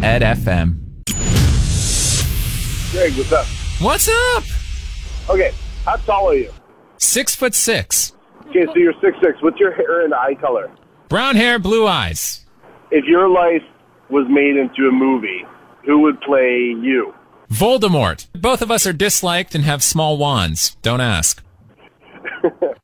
Ed FM. Greg, what's up? What's up? Okay, how tall are you? 6'6". Okay, so you're 6'6". What's your hair and eye color? Brown hair, blue eyes. If your life was made into a movie, who would play you? Voldemort. Both of us are disliked and have small wands. Don't ask.